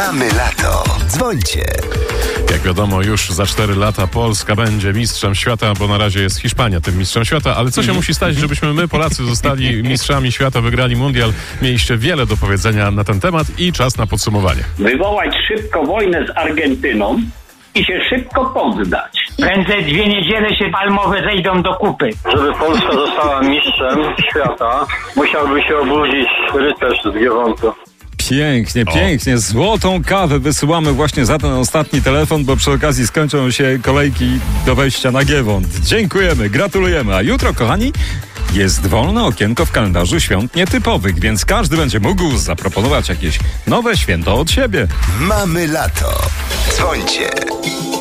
Mamy lato. Dzwońcie. Jak wiadomo, już za 4 lata Polska będzie mistrzem świata, bo na razie jest Hiszpania tym mistrzem świata, ale co się musi stać, żebyśmy my, Polacy, zostali mistrzami świata, wygrali mundial? Mieliście wiele do powiedzenia na ten temat i czas na podsumowanie. Wywołać szybko wojnę z Argentyną i się szybko poddać. Prędzej 2 niedziele się palmowe zejdą do kupy. Żeby Polska została mistrzem świata, musiałby się obudzić rycerz z Giewontu. Pięknie, pięknie. Złotą kawę wysyłamy właśnie za ten ostatni telefon, bo przy okazji skończą się kolejki do wejścia na Giewont. Dziękujemy, gratulujemy. A jutro, kochani, jest wolne okienko w kalendarzu świąt nietypowych, więc każdy będzie mógł zaproponować jakieś nowe święto od siebie. Mamy lato. Dzwońcie.